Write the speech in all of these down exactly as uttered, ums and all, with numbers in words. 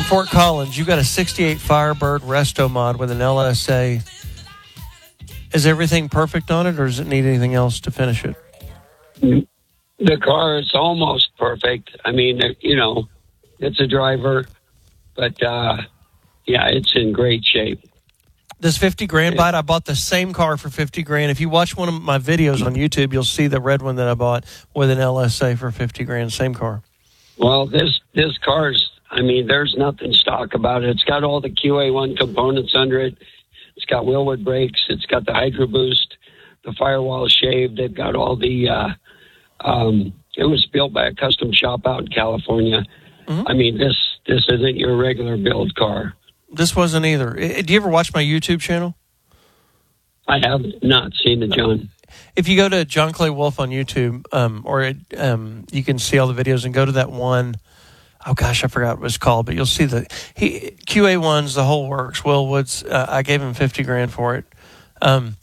Fort Collins, you got a sixty-eight Firebird Resto Mod with an L S A. Is everything perfect on it, or does it need anything else to finish it? The car is almost perfect. I mean, you know, it's a driver, but uh, yeah, it's in great shape. Does fifty grand buy it? I bought the same car for fifty grand. If you watch one of my videos on YouTube, you'll see the red one that I bought with an L S A for fifty grand. Same car. Well, this this car's, I mean, there's nothing stock about it. It's got all the Q A one components under it. It's got Wilwood brakes. It's got the Hydro Boost, the firewall shave. They've got all the, uh, um, it was built by a custom shop out in California. Mm-hmm. I mean, this this isn't your regular build car. This wasn't either. Do you ever watch my YouTube channel? I have not seen it, John. If you go to John Clay Wolf on YouTube, um, or um, you can see all the videos and go to that one. Oh gosh, I forgot what it was called, but you'll see the he, Q A ones, the whole works. Will Woods, uh, I gave him fifty grand for it, um,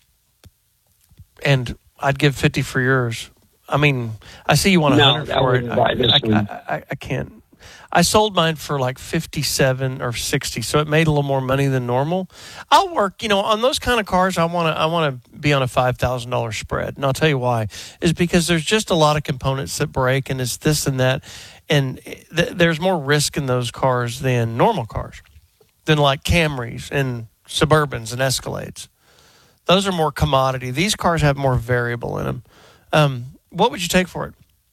and I'd give fifty for yours. I mean, I see you want a no, hundred for it. I, this I, I, I, I can't. I sold mine for like fifty-seven or sixty, so it made a little more money than normal. I'll work, you know, on those kind of cars. I want to, I want to be on a five thousand dollar spread, and I'll tell you why. Is because there's just a lot of components that break, and it's this and that, and th- there's more risk in those cars than normal cars, than like Camrys and Suburbans and Escalades. Those are more commodity. These cars have more variable in them. Um, what would you take for it?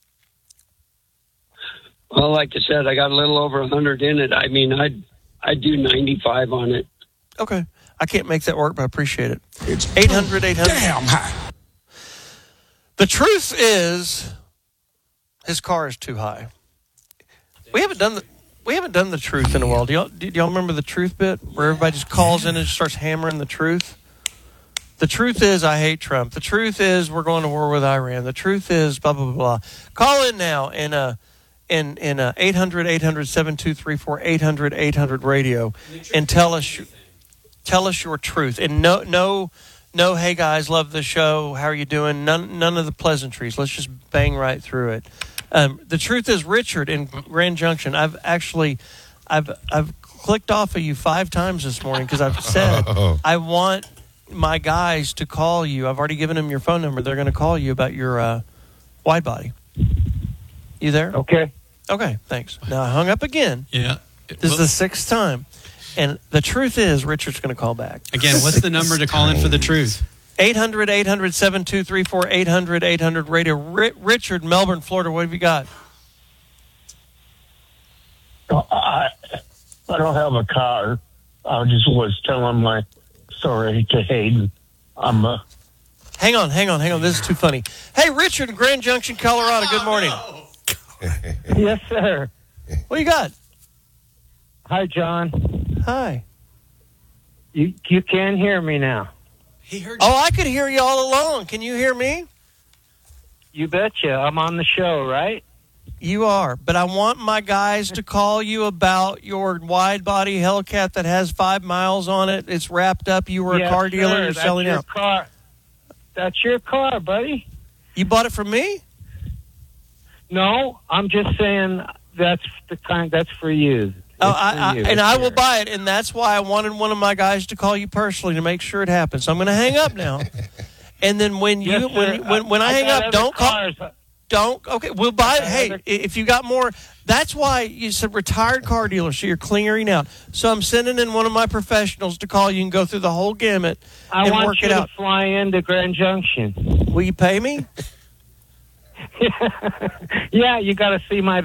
Well, like I said, I got a little over one hundred in it. I mean, I'd, I'd do ninety-five on it. Okay. I can't make that work, but I appreciate it. It's eight hundred, eight hundred. Damn high. The truth is, his car is too high. We haven't done the we haven't done the truth in a while. Do y'all, do y'all remember the truth bit where everybody just calls in and starts hammering the truth? The truth is, I hate Trump. The truth is, we're going to war with Iran. The truth is, blah, blah, blah, blah. Call in now and uh in in uh, eight hundred, eight hundred, seven two three four, eight hundred, eight hundred radio and tell us tell us your truth. And no no no hey guys, love the show, how are you doing? None none of the pleasantries. Let's just bang right through it. Um, the truth is, Richard in Grand Junction, I've actually I've I've clicked off of you five times this morning because I've said I want my guys to call you. I've already given them your phone number. They're going to call you about your uh, wide body. You there? Okay. Okay, thanks. Now I hung up again. Yeah. This well, is the sixth time. And the truth is, Richard's going to call back. Again, what's the number to call in for the truth? eight hundred, eight hundred, seven two three four, eight hundred, eight hundred radio. R- Richard, Melbourne, Florida, what have you got? I, I don't have a car. I just was telling my story to Hayden. I'm uh, Hang on, hang on, hang on. This is too funny. Hey, Richard in Grand Junction, Colorado, good morning. Yes, sir. What you got? Hi, John. Hi. You you can hear me now. He heard you. Oh, I could hear you all along. Can you hear me? You betcha. I'm on the show, right? You are. But I want my guys to call you about your wide-body Hellcat that has five miles on it. It's wrapped up. You were yes, a car dealer. Sir. You're That's selling your out. Car. That's your car, buddy. You bought it from me? No, I'm just saying that's the kind. That's for you. Oh, I, I, you, and I sir. will buy it, and that's why I wanted one of my guys to call you personally to make sure it happens. So I'm going to hang up now, and then when you yes, when, when when I, I hang got up, don't cars. call. Don't okay. We'll buy it. Hey, other... if you got more, that's why you said retired car dealer. So you're clearing out. So I'm sending in one of my professionals to call you and go through the whole gamut I and want work you it to out. fly into Grand Junction. Will you pay me? Yeah, you got to see my